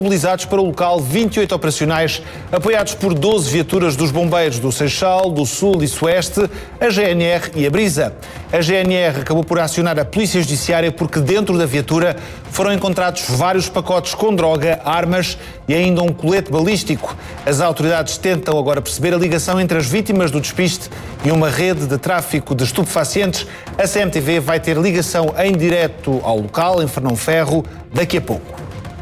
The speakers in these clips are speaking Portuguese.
Mobilizados para o local 28 operacionais, apoiados por 12 viaturas dos bombeiros do Seixal, do Sul e Sueste, a GNR e a Brisa. A GNR acabou por acionar a Polícia Judiciária porque dentro da viatura foram encontrados vários pacotes com droga, armas e ainda um colete balístico. As autoridades tentam agora perceber a ligação entre as vítimas do despiste e uma rede de tráfico de estupefacientes. A CMTV vai ter ligação em direto ao local, em Fernão Ferro, daqui a pouco.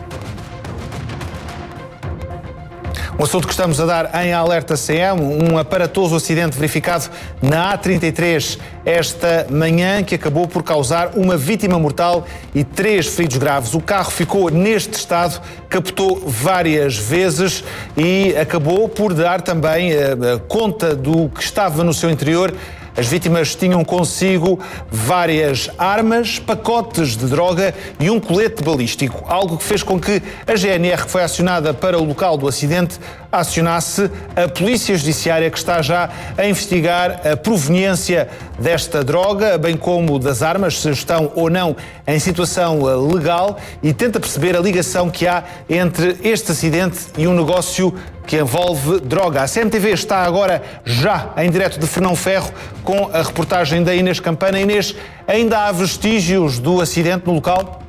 Um assunto que estamos a dar em alerta CM, um aparatoso acidente verificado na A33 esta manhã que acabou por causar uma vítima mortal e 3 feridos graves. O carro ficou neste estado, captou várias vezes e acabou por dar também conta do que estava no seu interior. As vítimas tinham consigo várias armas, pacotes de droga e um colete balístico, algo que fez com que a GNR, que foi acionada para o local do acidente, acionasse a Polícia Judiciária, que está já a investigar a proveniência desta droga, bem como das armas, se estão ou não em situação legal, e tenta perceber a ligação que há entre este acidente e um negócio que envolve droga. A CMTV está agora já em direto de Fernão Ferro com a reportagem da Inês Campana. Inês, ainda há vestígios do acidente no local?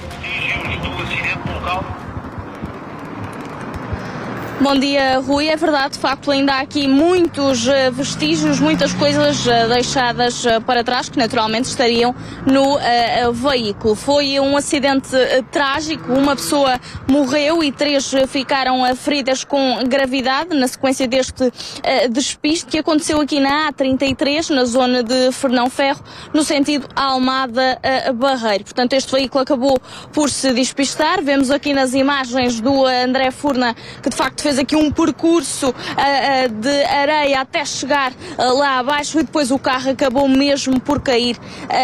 Bom dia, Rui. É verdade, de facto, ainda há aqui muitos vestígios, muitas coisas deixadas para trás que naturalmente estariam no veículo. Foi um acidente trágico, uma pessoa morreu e 3 ficaram feridas com gravidade na sequência deste despiste que aconteceu aqui na A33, na zona de Fernão Ferro, no sentido Almada-Barreiro. Portanto, este veículo acabou por se despistar. Vemos aqui nas imagens do André Furna que de facto fez aqui um percurso de areia até chegar lá abaixo e depois o carro acabou mesmo por cair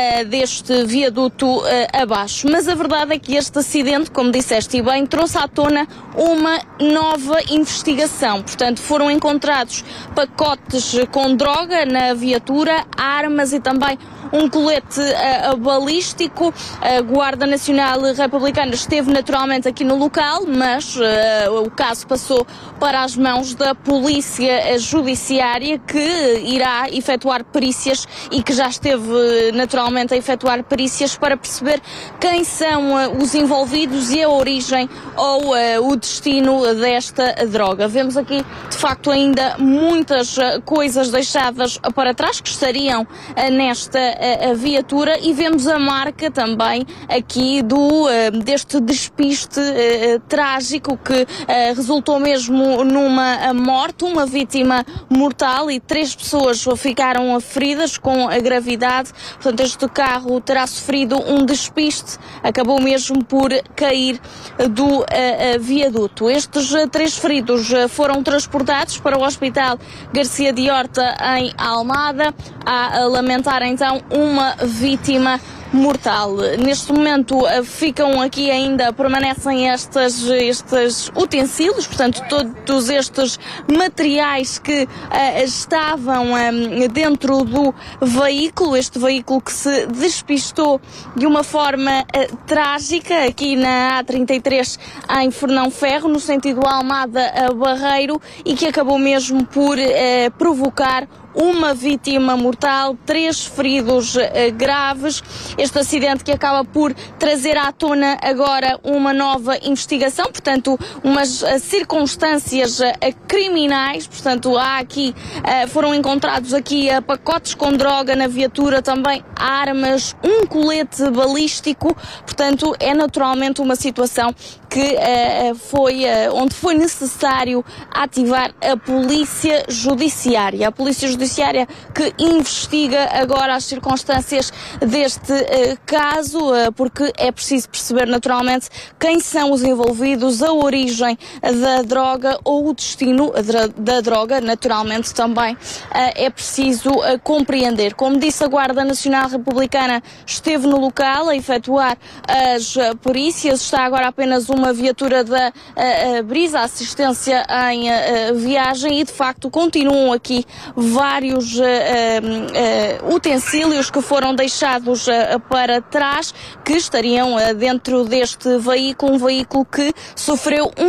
deste viaduto abaixo. Mas a verdade é que este acidente, como disseste e bem, trouxe à tona uma nova investigação. Portanto, foram encontrados pacotes com droga na viatura, armas e também um colete balístico. A Guarda Nacional Republicana esteve naturalmente aqui no local, mas o caso passou para as mãos da Polícia Judiciária, que irá efetuar perícias e que já esteve naturalmente a efetuar perícias para perceber quem são os envolvidos e a origem ou o destino desta droga. Vemos aqui, de facto, ainda muitas coisas deixadas para trás que estariam nesta viatura e vemos a marca também aqui deste despiste trágico que resultou mesmo numa morte, uma vítima mortal e 3 pessoas ficaram feridas com gravidade. Portanto, este carro terá sofrido um despiste, acabou mesmo por cair do viaduto. Estes 3 feridos foram transportados para o Hospital Garcia de Horta em Almada, a lamentar então uma vítima mortal. Neste momento ficam aqui ainda, permanecem estes utensílios, portanto todos estes materiais que estavam dentro do veículo, este veículo que se despistou de uma forma trágica aqui na A33 em Fernão Ferro, no sentido Almada-Barreiro, e que acabou mesmo por provocar uma vítima mortal, 3 feridos graves. Este acidente que acaba por trazer à tona agora uma nova investigação, portanto, umas circunstâncias criminais. Portanto, foram encontrados aqui pacotes com droga na viatura, também armas, um colete balístico. Portanto, é naturalmente uma situação que onde foi necessário ativar a Polícia Judiciária. A Polícia Judiciária que investiga agora as circunstâncias deste caso, porque é preciso perceber naturalmente quem são os envolvidos, a origem da droga ou o destino da droga, naturalmente também é preciso compreender. Como disse, a Guarda Nacional Republicana esteve no local a efetuar as perícias, está agora apenas uma viatura da Brisa, assistência em viagem, e de facto continuam aqui vários utensílios que foram deixados para trás, que estariam dentro deste veículo, um veículo que sofreu um